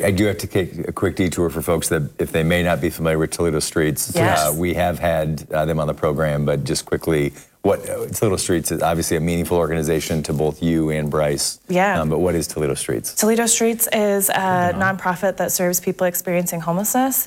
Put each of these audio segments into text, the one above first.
I do have to take a quick detour for folks that if they may not be familiar with Toledo Streets. Yes. We have had them on the program, but just quickly, Toledo Streets is obviously a meaningful organization to both you and Bryce. Yeah. But what is Toledo Streets? Toledo Streets is a nonprofit that serves people experiencing homelessness.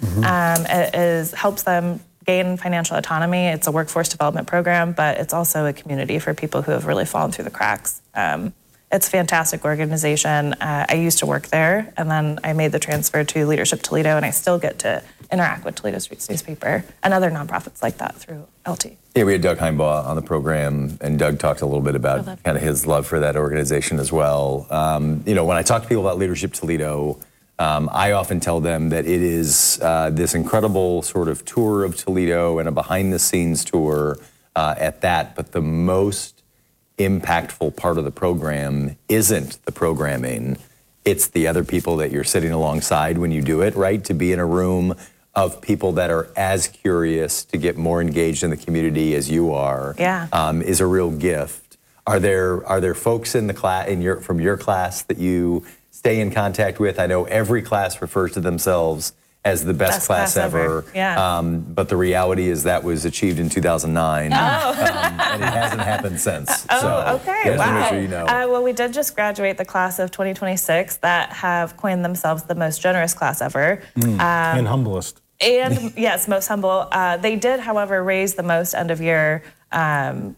It helps them gain financial autonomy. It's a workforce development program, but it's also a community for people who have really fallen through the cracks. It's a fantastic organization. I used to work there, and then I made the transfer to Leadership Toledo, and I still get to interact with Toledo Streets newspaper and other nonprofits like that through LT. Yeah, we had Doug Heimbaugh on the program, and Doug talked a little bit about kind of his love for that organization as well. When I talk to people about Leadership Toledo, I often tell them that it is this incredible sort of tour of Toledo and a behind-the-scenes tour at that, but the most impactful part of the program isn't the programming, it's the other people that you're sitting alongside when you do it, right? To be in a room of people that are as curious to get more engaged in the community as you are, is a real gift. Are there folks in the class from your class that you stay in contact with? I know every class refers to themselves as the best class ever. Yeah. But the reality is that was achieved in 2009. And it hasn't happened since. Okay. Wow. Make sure you know. Well, we did just graduate the class of 2026 that have coined themselves the most generous class ever. And humblest. And yes, most humble. They did, however, raise the most end of year and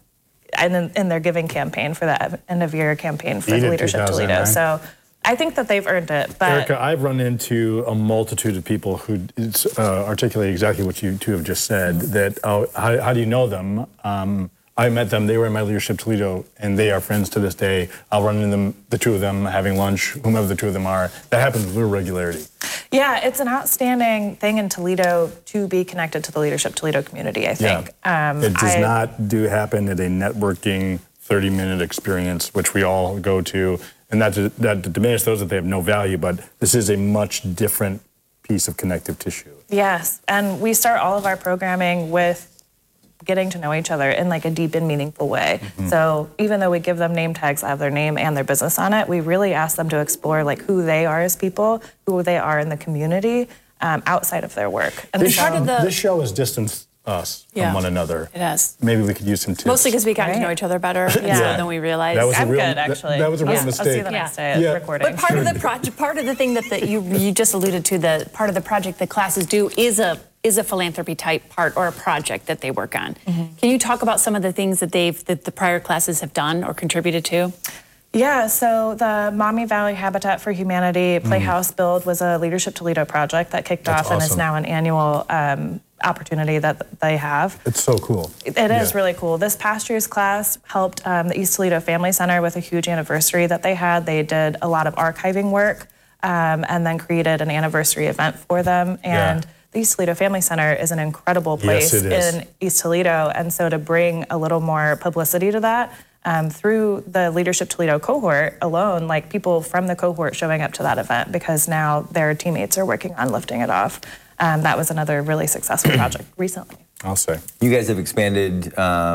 in their giving campaign for the end of year campaign for the Leadership Toledo. So I think that they've earned it. But Erica, I've run into a multitude of people who articulate exactly what you two have just said, that how do you know them? I met them, they were in my Leadership Toledo, and they are friends to this day. I'll run into them, the two of them, having lunch, whomever the two of them are. That happens with regularity. Yeah, it's an outstanding thing in Toledo to be connected to the Leadership Toledo community, I think. It does not happen at a networking 30-minute experience, which we all go to. And that diminishes those that they have no value, but this is a much different piece of connective tissue. Yes, and we start all of our programming with getting to know each other in like a deep and meaningful way. So even though we give them name tags that have their name and their business on it, we really ask them to explore like who they are as people, who they are in the community, outside of their work. And this show has distanced us from one another. It has. Maybe we could use some tips. Mostly because we got to know each other better than we realized. I'm good, actually. That was a real mistake. I'll see you the next day at recording. But part of the project, part of the thing that you just alluded to, the part of the project that classes do is a philanthropy type part or a project that they work on. Can you talk about some of the things that the prior classes have done or contributed to? Yeah, so the Maumee Valley Habitat for Humanity Playhouse Build was a Leadership Toledo project that kicked off and is now an annual opportunity that they have. It's so cool. It is really cool. This past year's class helped the East Toledo Family Center with a huge anniversary that they had. They did a lot of archiving work and then created an anniversary event for them. And the East Toledo Family Center is an incredible place in East Toledo. And so to bring a little more publicity to that, through the Leadership Toledo cohort alone, like people from the cohort showing up to that event because now their teammates are working on lifting it off. That was another really successful project recently. I'll say. You guys have expanded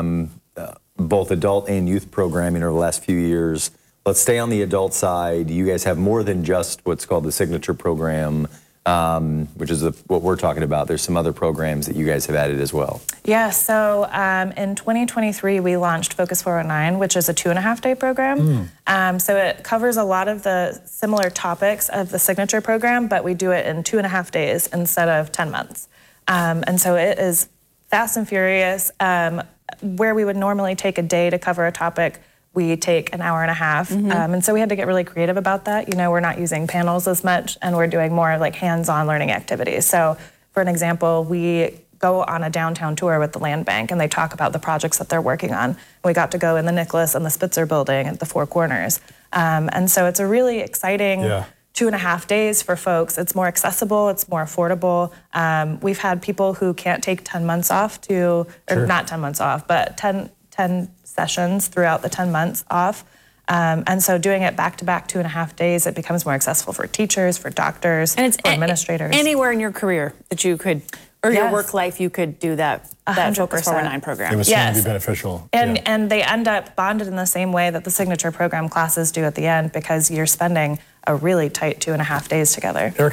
both adult and youth programming over the last few years. Let's stay on the adult side. You guys have more than just what's called the Signature Program, which is what we're talking about. There's some other programs that you guys have added as well. Yeah, so in 2023, we launched Focus 409, which is a 2.5-day program. So it covers a lot of the similar topics of the Signature Program, but we do it in 2.5 days instead of 10 months. And so it is fast and furious. Where we would normally take a day to cover a topic, we take an hour and a half. And so we had to get really creative about that. You know, we're not using panels as much, and we're doing more like hands-on learning activities. So for an example, we go on a downtown tour with the Land Bank, and they talk about the projects that they're working on. We got to go in the Nicholas and the Spitzer building at the Four Corners. And so it's a really exciting 2.5 days for folks. It's more accessible, it's more affordable. We've had people who can't take 10 months off or not 10 months off, but 10 sessions throughout the 10 months off. And so doing it back-to-back 2.5 days, it becomes more accessible for teachers, for doctors, and it's for administrators. Anywhere in your career that you could, or your work life, you could do that Focus 409 program. It would seem to be beneficial. And they end up bonded in the same way that the Signature Program classes do at the end, because you're spending a really tight 2.5 days together.